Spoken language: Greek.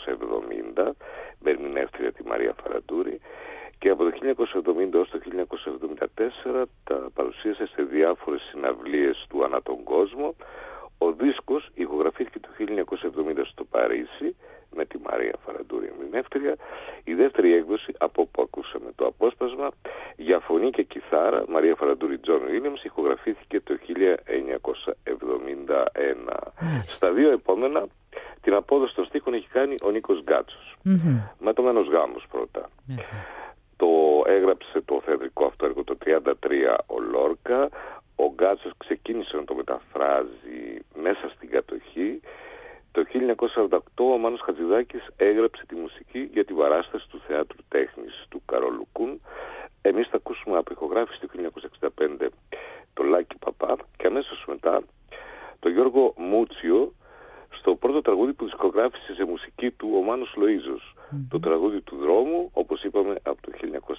1970 με ερμηνεύτρια τη Μαρία Φαραντούρη, και από το 1970 ως το 1974 τα παρουσίασε σε διάφορες συναυλίες του ανά τον κόσμο. Ο δίσκος ηχογραφήθηκε το 1970 στο Παρίσι με τη Μαρία Φαραντούρη ερμηνεύτρια. Η δεύτερη έκδοση, από όπου ακούσαμε το απόσπασμα, για φωνή και κιθάρα Μαρία Φαραντούρη Τζον Βίλιαμς, ηχογραφήθηκε το 1971. Στα δύο επόμενα την απόδοση των στίχων έχει κάνει ο Νίκος Γκάτσος, με το Μένος Γάμος πρώτα. Το έγραψε το θεατρικό αυτό έργο το 1933 ο Λόρκα. Ο Γκάτσος ξεκίνησε να το μεταφράζει μέσα στην κατοχή. Το 1948 ο Μάνος Χατζηδάκης έγραψε τη μουσική για την παράσταση του Θεάτρου Τέχνης του Καρόλου Κουν. Εμείς θα ακούσουμε από ηχογράφηση το 1965 το Λάκη Παπά και αμέσως μετά το Γιώργο Μούτσιο στο πρώτο τραγούδι που δισκογράφησε σε μουσική του ο Μάνος Λοΐζος, το τραγούδι του δρόμου, όπως είπαμε, από το 1968.